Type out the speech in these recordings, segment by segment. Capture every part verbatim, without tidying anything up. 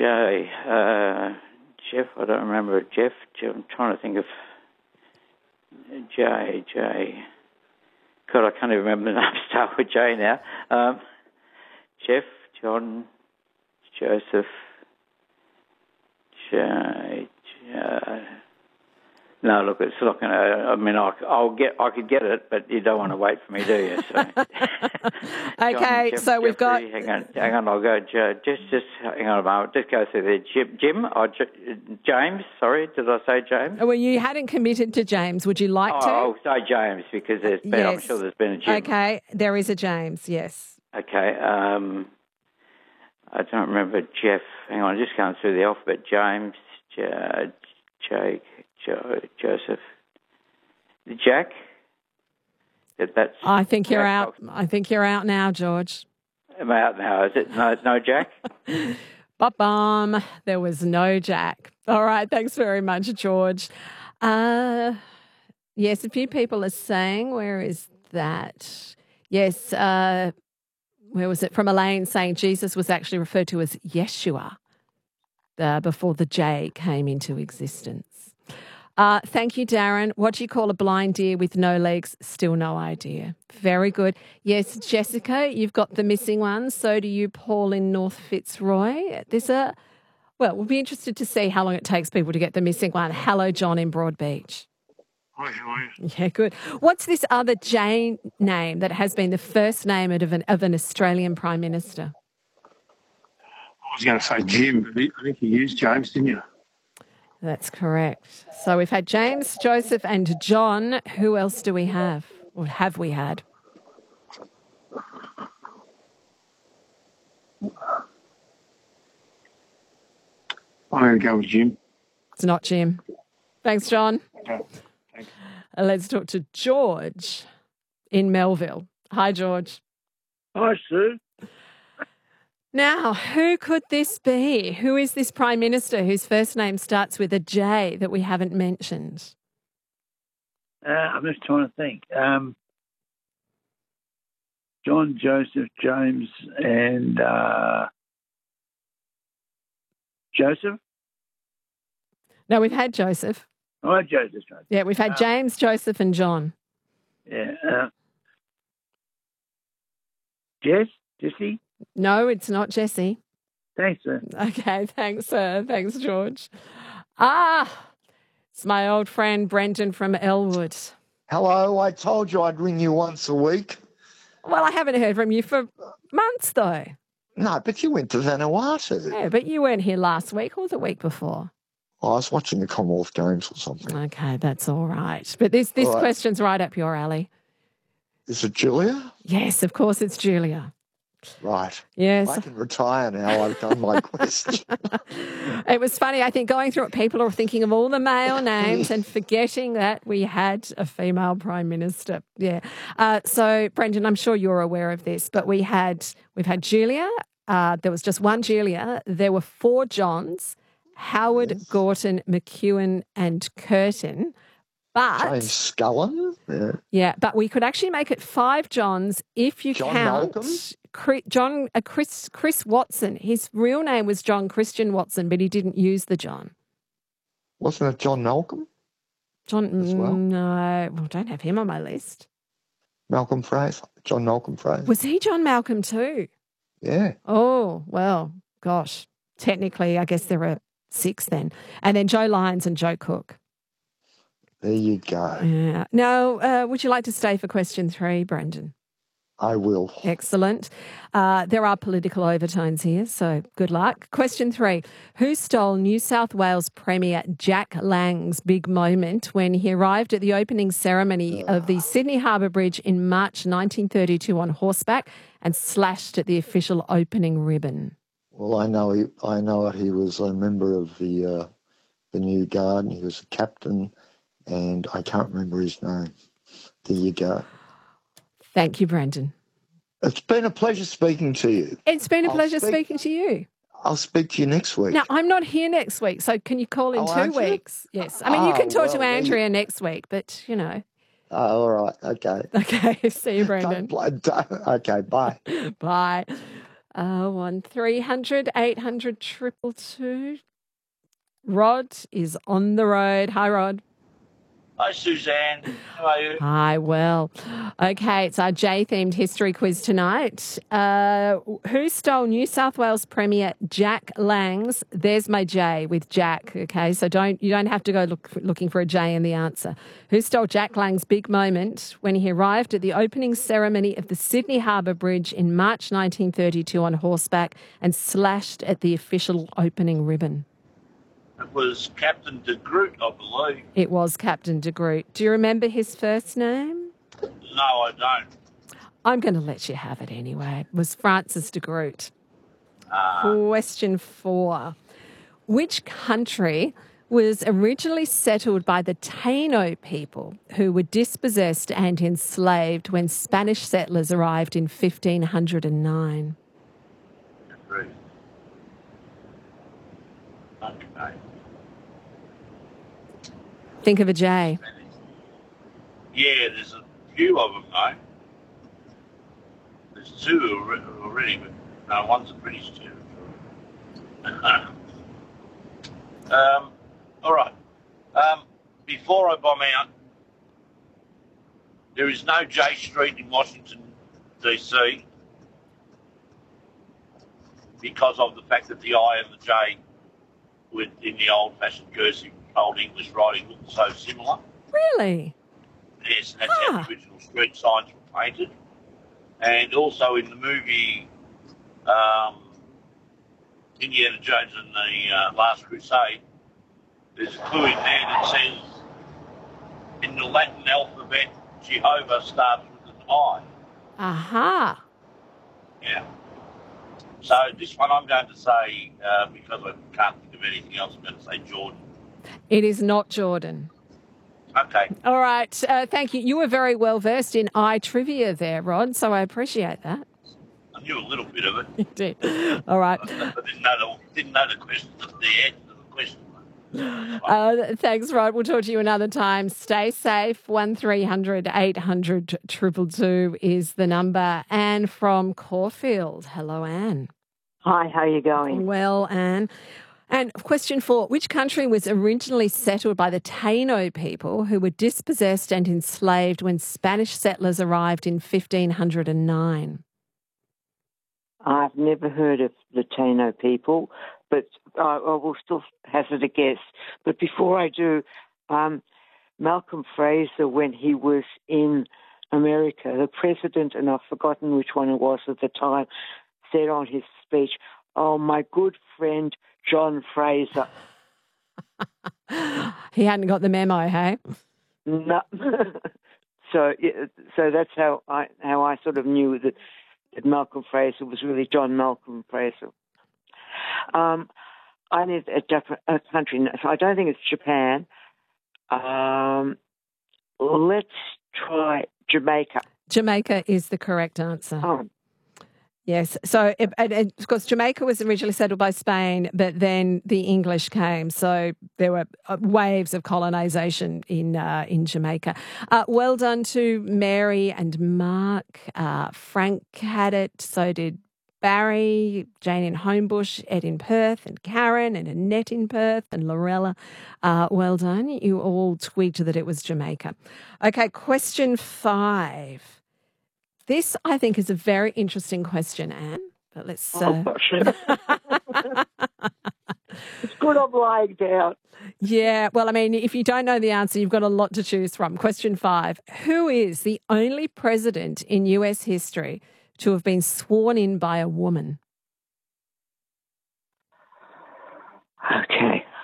J. Uh, Jeff, I don't remember it. Jeff, I'm trying to think of J, J. God, I can't even remember the name. Start with J now. Um, Jeff, John, Joseph, J, J. No, look, it's not going to. I mean, I, I'll get. I could get it, but you don't want to wait for me, do you? So. Okay, John, Jeff, so we've Jeffrey, got. Hang on, hang on. I'll go. Just, just hang on a moment. Just go through there. Jim, Jim or J, James. Sorry, did I say James? Well, you hadn't committed to James. Would you like oh, to? I'll say James because there's been. Yes. I'm sure there's been a Jim. Okay, there is a James. Yes. Okay. Um, I don't remember Jeff. Hang on, just going through the alphabet. James, J, Jake, Jo, Joseph. Jack? That's I think you're Jack out. I think you're out now, George. Am I out now? Is it no, no Jack? Ba-bum. There was no Jack. All right. Thanks very much, George. Uh, yes, a few people are saying, where is that? Yes, uh, where was it? From Elaine saying Jesus was actually referred to as Yeshua uh, before the J came into existence. Uh, thank you, Darren. What do you call a blind deer with no legs? Still no idea. Very good. Yes, Jessica, you've got the missing one. So do you, Paul in North Fitzroy. There's a, well, we'll be interested to see how long it takes people to get the missing one. Hello, John in Broadbeach. Hi, how are you? Yeah, good. What's this other J name that has been the first name of an, of an Australian Prime Minister? I was going to say Jim, but I think you used James, didn't you? That's correct. So we've had James, Joseph and John. Who else do we have? Or have we had? I'm going to go with Jim. It's not Jim. Thanks, John. Okay, thanks. Uh, let's talk to George in Melville. Hi, George. Hi, Sue. Now, who could this be? Who is this Prime Minister whose first name starts with a J that we haven't mentioned? Uh, I'm just trying to think. Um, John, Joseph, James, and uh, Joseph? No, we've had Joseph. Oh, Joseph. Right. Yeah, we've had Uh, James, Joseph and John. Yeah. Uh, Jess? Jesse? No, it's not Jesse. Thanks, sir. Okay, thanks, sir. Thanks, George. Ah, it's my old friend Brendan from Elwood. Hello, I told you I'd ring you once a week. Well, I haven't heard from you for months, though. No, but you went to Vanuatu. Yeah, but you weren't here last week or the week before. I was watching the Commonwealth Games or something. Okay, that's all right. But this, this All right. question's right up your alley. Is it Julia? Yes, of course it's Julia. Right. Yes. I can retire now. I've done my question. It was funny. I think going through it, people are thinking of all the male names and forgetting that we had a female prime minister. Yeah. Uh, so, Brendan, I'm sure you're aware of this, but we had we've had Julia. Uh, there was just one Julia. There were four Johns: Howard, Yes. Gorton, McEwen, and Curtin. But James Scullen. Yeah. yeah, but we could actually make it five Johns if you John count Malcolm? Chris, John uh, Chris Chris Watson. His real name was John Christian Watson, but he didn't use the John. Wasn't it John Malcolm? John, As well? mm, no, well, don't have him on my list. Malcolm Fraser. John Malcolm Fraser. Was he John Malcolm too? Yeah. Oh, well, gosh. Technically, I guess there are six then. And then Joe Lyons and Joe Cook. There you go. Yeah. Now, uh, would you like to stay for question three, Brendan? I will. Excellent. Uh, there are political overtones here, so good luck. Question three. Who stole New South Wales Premier Jack Lang's big moment when he arrived at the opening ceremony of the Sydney Harbour Bridge in March nineteen thirty-two on horseback and slashed at the official opening ribbon? Well, I know he, I know it. He was a member of the uh, the New Guard. And he was a captain, and I can't remember his name. There you go. Thank you, Brendan. It's been a pleasure speaking to you. It's been a I'll pleasure speak- speaking to you. I'll speak to you next week. Now, I'm not here next week, so can you call in Oh, two aren't you? weeks? Yes. I mean, you Oh, can talk well, to there you- Andrea next week, but, you know. Oh, all right. Okay. Okay, see you, Don't, Brendan. bl- don't, okay, bye. Bye. Uh, one three hundred eight hundred triple two. Rod is on the road. Hi, Rod. Hi, Suzanne. How are you? Hi, well. Okay, it's our J-themed history quiz tonight. Uh, who stole New South Wales Premier Jack Lang's There's My J with Jack, okay? So don't you don't have to go look, looking for a J in the answer. Who stole Jack Lang's big moment when he arrived at the opening ceremony of the Sydney Harbour Bridge in March nineteen thirty-two on horseback and slashed at the official opening ribbon? It was Captain de Groot, I believe. It was Captain de Groot. Do you remember his first name? No, I don't. I'm going to let you have it anyway. It was Francis de Groot. Uh, Question four. Which country was originally settled by the Taino people who were dispossessed and enslaved when Spanish settlers arrived in fifteen oh nine? de Groot. Okay. Think of a J. Yeah, there's a few of them, though. There's two alre- already, but no, one's a British territory. um, all right. Um, before I bomb out, there is no J Street in Washington, D C because of the fact that the I and the J with in the old-fashioned cursive old English writing looked so similar. Really? Yes, and that's Huh. how the original street signs were painted. And also in the movie um, Indiana Jones and the uh, Last Crusade, there's a clue in there that says in the Latin alphabet, Jehovah starts with an I. Aha. Yeah. So this one I'm going to say, uh, because I can't think of anything else, I'm going to say Jordan. It is not Jordan. Okay. All right. Uh, thank you. You were very well versed in I trivia there, Rod, so I appreciate that. I knew a little bit of it. You did. All right. I didn't know the, didn't know the question, the answer to the question. Uh, thanks, Rod. We'll talk to you another time. Stay safe. one three hundred eight hundred two two two is the number. Anne from Caulfield. Hello, Anne. Hi, how are you going? Well, Anne. And question four, which country was originally settled by the Taino people who were dispossessed and enslaved when Spanish settlers arrived in fifteen oh nine? I've never heard of the Taino people, but I, I will still hazard a guess. But before I do, um, Malcolm Fraser, when he was in America, the president, and I've forgotten which one it was at the time, said on his speech, "Oh, my good friend John Fraser." He hadn't got the memo, hey? No. so, yeah, so that's how I how I sort of knew that, that Malcolm Fraser was really John Malcolm Fraser. Um, I need a different a country. I don't think it's Japan. Um, let's try Jamaica. Jamaica is the correct answer. Oh. Yes. So, it, it, it, of course, Jamaica was originally settled by Spain, but then the English came. So there were uh, waves of colonisation in uh, in Jamaica. Uh, well done to Mary and Mark. Uh, Frank had it. So did Barry, Jane in Homebush, Ed in Perth, and Karen and Annette in Perth, and Lorella. Uh, well done. You all twigged that it was Jamaica. Okay, question five. This, I think, is a very interesting question, Anne. But let's. Uh... Oh, it's good I'm lying down. Yeah, well, I mean, if you don't know the answer, you've got a lot to choose from. Question five. Who is the only president in U S history to have been sworn in by a woman? Okay.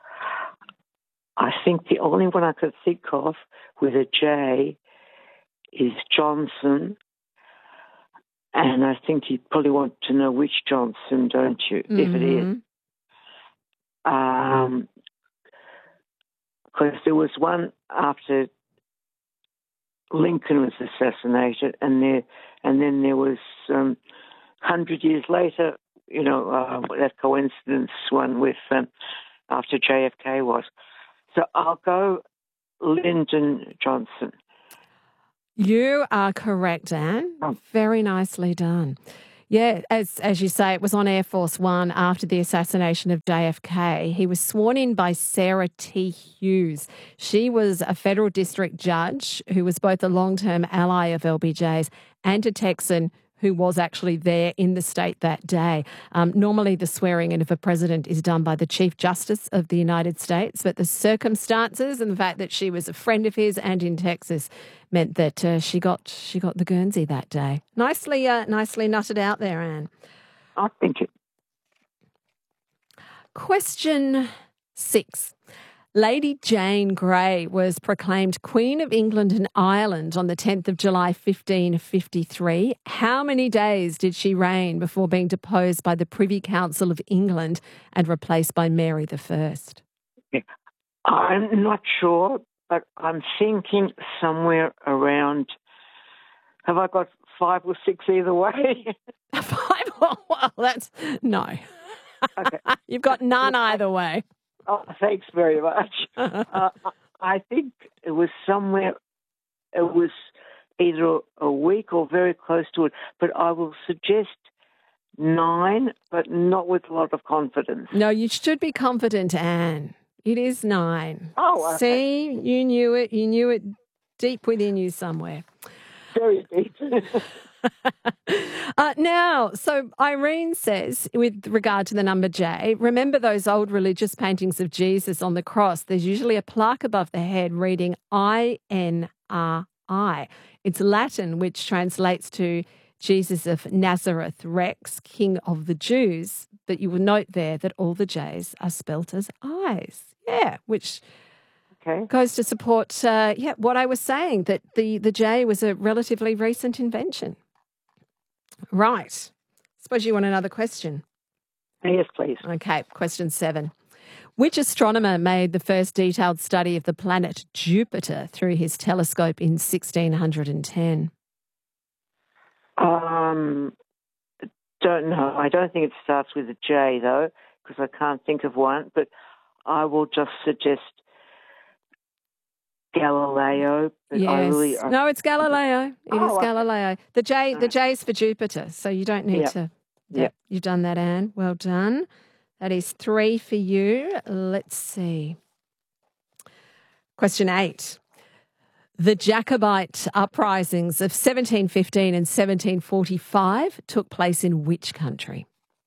I think the only one I could think of with a J is Johnson. And I think you probably want to know which Johnson, don't you, Mm-hmm. if it is. Um, because there was one after Lincoln was assassinated, and there, and then there was um, hundred years later, you know, uh, that coincidence one with um, after J F K was. So I'll go Lyndon Johnson. You are correct, Anne. Oh. Very nicely done. Yeah, as as you say, it was on Air Force One after the assassination of J F K. He was sworn in by Sarah T. Hughes. She was a federal district judge who was both a long-term ally of L B J's and a Texan who was actually there in the state that day. Um, normally, the swearing in of a president is done by the Chief Justice of the United States, but the circumstances and the fact that she was a friend of his and in Texas meant that uh, she got she got the Guernsey that day. Nicely, uh, nicely nutted out there, Anne. I think it. Question six. Lady Jane Grey was proclaimed Queen of England and Ireland on the tenth of July, fifteen fifty-three. How many days did she reign before being deposed by the Privy Council of England and replaced by Mary the First? I'm not sure, but I'm thinking somewhere around. Have I got five or six either way? Five? Well, that's no. Okay. You've got none either way. Oh, thanks very much. uh, I think it was somewhere, it was either a week or very close to it, but I will suggest nine, but not with a lot of confidence. No, you should be confident, Anne. It is nine. Oh, okay. See, you knew it. You knew it deep within you somewhere. Very deep. uh, now, so Irene says, with regard to the number J, remember those old religious paintings of Jesus on the cross? There's usually a plaque above the head reading I N R I. It's Latin, which translates to Jesus of Nazareth Rex, King of the Jews. But you will note there that all the J's are spelt as I's. Yeah, which okay. goes to support, uh, yeah, what I was saying, that the, the J was a relatively recent invention. Right. Suppose you want another question. Yes, please. Okay, question seven. Which astronomer made the first detailed study of the planet Jupiter through his telescope in sixteen ten? Um, don't know. I don't think it starts with a J, though, because I can't think of one, but I will just suggest Galileo. But Yes. I really, I, no, it's Galileo. It Oh, is Galileo. The J, the J is for Jupiter, so you don't need Yep. to. Yep. You've done that, Anne. Well done. That is three for you. Let's see. Question eight. The Jacobite uprisings of seventeen fifteen and seventeen forty-five took place in which country?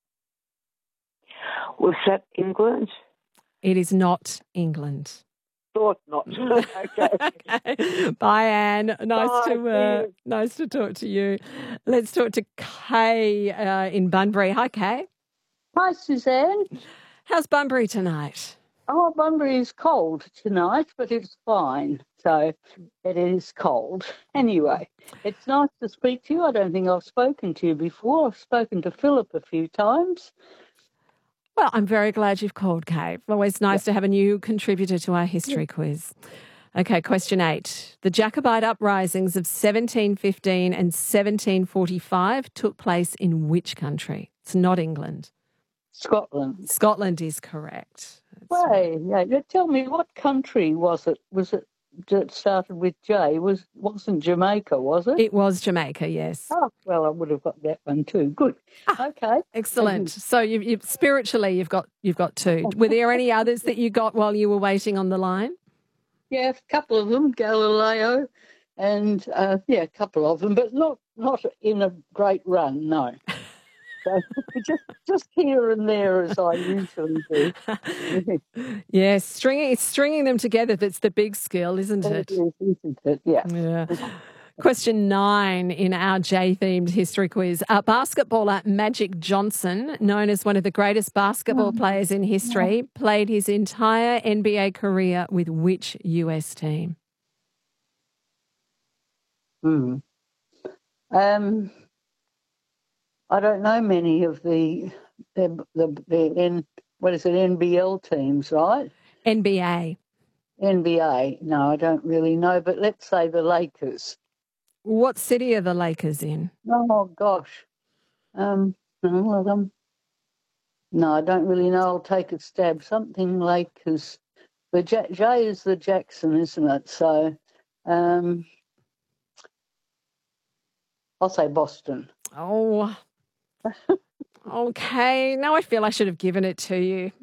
was that England? It is not England. Thought not. Okay. Okay. Bye, Anne. Nice Bye, to uh, cheers. nice to talk to you. Let's talk to Kay uh, in Bunbury. Hi, Kay. Hi, Suzanne. How's Bunbury tonight? Oh, Bunbury is cold tonight, but it's fine. So it is cold. Anyway, it's nice to speak to you. I don't think I've spoken to you before. I've spoken to Philip a few times. Well, I'm very glad you've called, Kay. Always nice to have a new contributor to our history quiz. Okay, question eight. The Jacobite uprisings of seventeen fifteen and seventeen forty-five took place in which country? It's not England. Scotland. Scotland is correct. That's Way, yeah. yeah. Tell me, what country was it? Was it that started with J? Was wasn't Jamaica? Was it? It was Jamaica, yes. Oh, well, I would have got that one too. Good. Ah, Okay. Excellent. So you, you spiritually, you've got you've got two. Were there any others that you got while you were waiting on the line? Yeah, a couple of them, Galileo, and uh, yeah, a couple of them, but not not in a great run, no. So just just here and there, as I usually do. Yes, stringing it's stringing them together that's the big skill, isn't it? It is, isn't it? Yeah. Yeah. Question nine in our J-themed history quiz. Uh, basketballer Magic Johnson, known as one of the greatest basketball players in history, played his entire N B A career with which U S team? Hmm. Um. I don't know many of the the the, the N, what is it, N B L teams, right? N B A. N B A. No, I don't really know, but let's say the Lakers. What city are the Lakers in? Oh gosh. Um. well, um, No, I don't really know. I'll take a stab. Something Lakers. The J, J is the Jackson, isn't it? So, um, I'll say Boston. Oh, Okay, now I feel I should have given it to you.